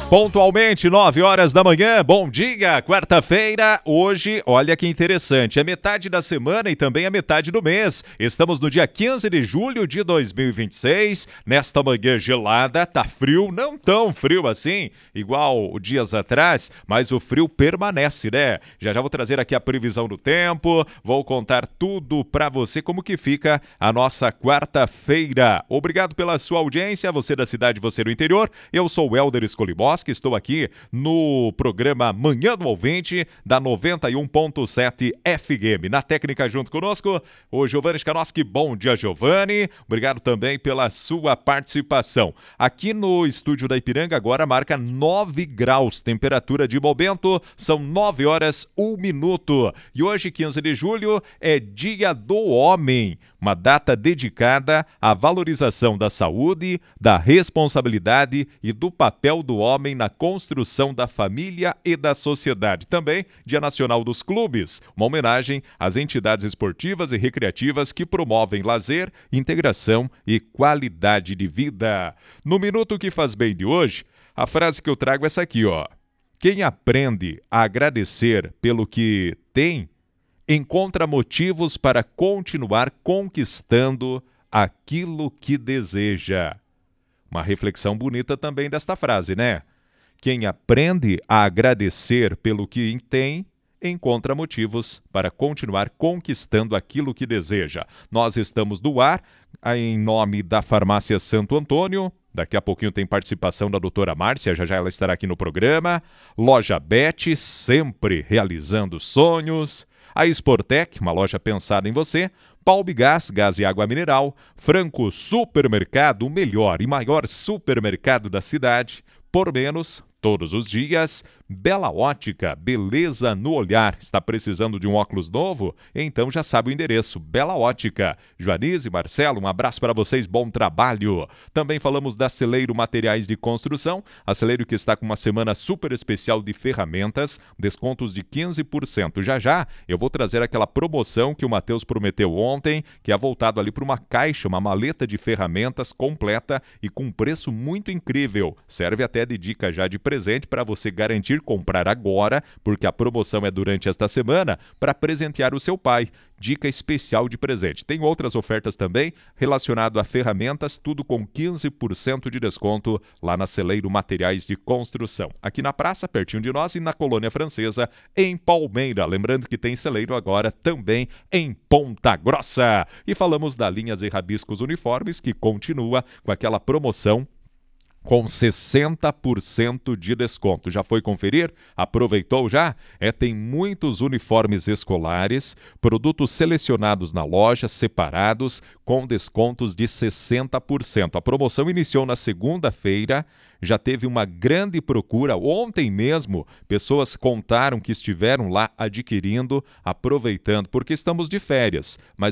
Pontualmente, 9 horas da manhã, bom dia, quarta-feira, hoje, olha que interessante, é metade da semana e também a metade do mês. Estamos no dia 15 de julho de 2026, nesta manhã gelada, tá frio, não tão frio assim, igual dias atrás, mas o frio permanece, né? Já vou trazer aqui a previsão do tempo, vou contar tudo pra você, como que fica a nossa quarta-feira. Obrigado pela sua audiência, você da cidade, você do interior, eu sou o Helder Escolibos, que estou aqui no programa Manhã do Ouvinte da 91.7 FM. Na técnica junto conosco, o Giovanni Skanoski. Bom dia, Giovanni. Obrigado também pela sua participação. Aqui no estúdio da Ipiranga agora marca 9 graus, temperatura de momento, são 9 horas 1 minuto. E hoje, 15 de julho, é Dia do Homem, uma data dedicada à valorização da saúde, da responsabilidade e do papel do homem na construção da família e da sociedade. Também Dia Nacional dos Clubes, uma homenagem às entidades esportivas e recreativas que promovem lazer, integração e qualidade de vida. No Minuto que Faz Bem de hoje, a frase que eu trago é essa aqui, ó. Quem aprende a agradecer pelo que tem, encontra motivos para continuar conquistando aquilo que deseja. Uma reflexão bonita também desta frase, né? Quem aprende a agradecer pelo que tem, encontra motivos para continuar conquistando aquilo que deseja. Nós estamos no ar, em nome da Farmácia Santo Antônio. Daqui a pouquinho tem participação da doutora Márcia, já ela estará aqui no programa. Loja Bet, sempre realizando sonhos. A Sportec, uma loja pensada em você. Palmigás, gás e água mineral. Franco Supermercado, o melhor e maior supermercado da cidade. Por menos, todos os dias. Bela Ótica, beleza no olhar. Está precisando de um óculos novo? Então já sabe o endereço, Bela Ótica. Joanice, Marcelo, um abraço para vocês, bom trabalho. Também falamos da Celeiro Materiais de Construção, a Celeiro que está com uma semana super especial de ferramentas, descontos de 15%. Já eu vou trazer aquela promoção que o Matheus prometeu ontem, que é voltado ali para uma caixa, uma maleta de ferramentas completa e com preço muito incrível. Serve até de dica já de presente para você garantir comprar agora, porque a promoção é durante esta semana, para presentear o seu pai. Dica especial de presente. Tem outras ofertas também relacionado a ferramentas, tudo com 15% de desconto lá na Celeiro Materiais de Construção. Aqui na praça, pertinho de nós, e na Colônia Francesa, em Palmeira. Lembrando que tem Celeiro agora também em Ponta Grossa. E falamos da Linhas e Rabiscos Uniformes, que continua com aquela promoção com 60% de desconto. Já foi conferir? Aproveitou já? Tem muitos uniformes escolares, produtos selecionados na loja, separados, com descontos de 60%. A promoção iniciou na segunda-feira, já teve uma grande procura. Ontem mesmo, pessoas contaram que estiveram lá adquirindo, aproveitando, porque estamos de férias, mas